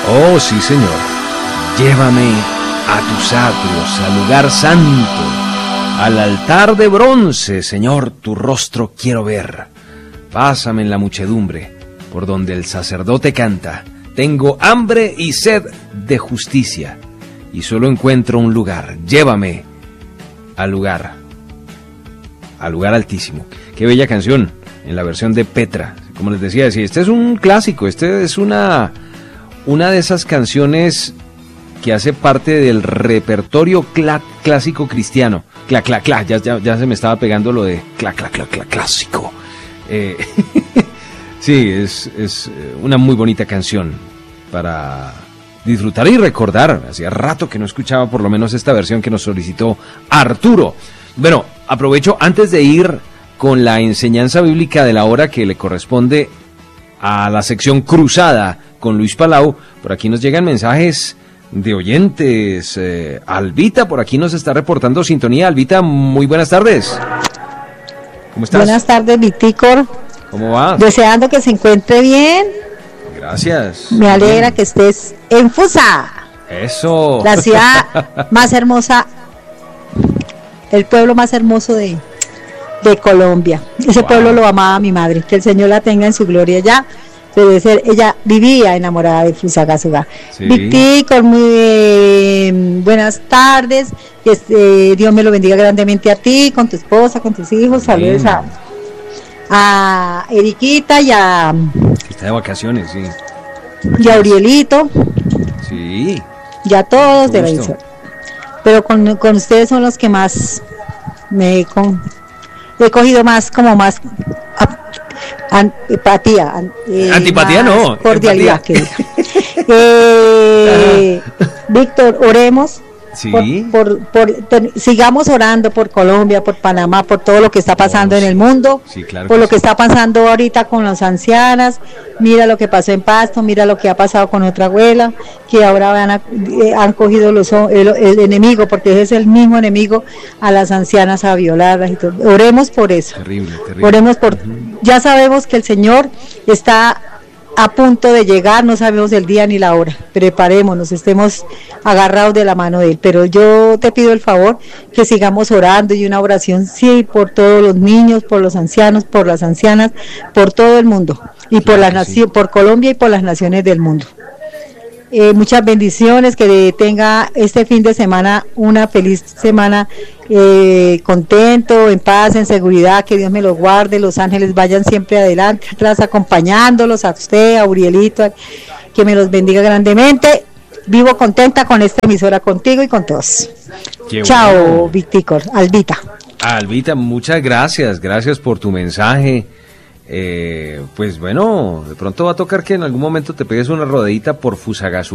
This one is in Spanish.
Oh, sí, Señor. Llévame a tus atrios, al lugar santo, al altar de bronce, Señor, tu rostro quiero ver. Pásame en la muchedumbre, por donde el sacerdote canta. Tengo hambre y sed de justicia, y solo encuentro un lugar. Llévame al lugar altísimo. Qué bella canción, en la versión de Petra. Como les decía, sí, este es un clásico, este es una de esas canciones que hace parte del repertorio clásico cristiano. Ya se me estaba pegando lo de clásico. Sí, es una muy bonita canción para disfrutar y recordar. Hacía rato que no escuchaba por lo menos esta versión que nos solicitó Arturo. Bueno, aprovecho antes de ir con la enseñanza bíblica de la hora que le corresponde a la sección Cruzada con Luis Palau. Por aquí nos llegan mensajes de oyentes. Albita por aquí nos está reportando sintonía. Albita, muy buenas tardes. ¿Cómo estás? Buenas tardes, Vitícor. ¿Cómo va? Deseando que se encuentre bien. Gracias. Me alegra que estés en Fusa. Eso. La ciudad más hermosa, el pueblo más hermoso de Colombia. Ese pueblo lo amaba mi madre. Que el Señor la tenga en su gloria ya. Debe ser, ella vivía enamorada de Fusagasugá. Sí. Vitícor, muy buenas tardes. Dios me lo bendiga grandemente a ti, con tu esposa, con tus hijos. Saludos a Eriquita y a... Está de vacaciones, sí. Y a Aurielito. Sí. Y a todos de bendición. Pero con ustedes son los que más he cogido más, como más antipatía. Antipatía no. Cordialidad. Víctor, oremos. Sí. Sigamos orando por Colombia, por Panamá, por todo lo que está pasando en el mundo, sí, claro, por lo que está pasando ahorita con las ancianas. Mira lo que pasó en Pasto, mira lo que ha pasado con otra abuela, que ahora han cogido el enemigo, porque ese es el mismo enemigo, a las ancianas, a violarlas y todo. Oremos por eso. Terrible. Oremos por... Ya sabemos que el Señor está a punto de llegar, no sabemos el día ni la hora. Preparémonos, estemos agarrados de la mano de Él. Pero yo te pido el favor que sigamos orando, y una oración sí por todos los niños, por los ancianos, por las ancianas, por todo el mundo, y por por Colombia y por las naciones del mundo. Muchas bendiciones, que tenga este fin de semana una feliz semana, contento, en paz, en seguridad, que Dios me los guarde, los ángeles vayan siempre adelante, atrás, acompañándolos, a usted, a Urielito, que me los bendiga grandemente. Vivo contenta con esta emisora, contigo y con todos. Chao, bueno. Vitícor, Albita, muchas gracias por tu mensaje. Pues bueno, de pronto va a tocar que en algún momento te pegues una rodeita por Fusagasugá.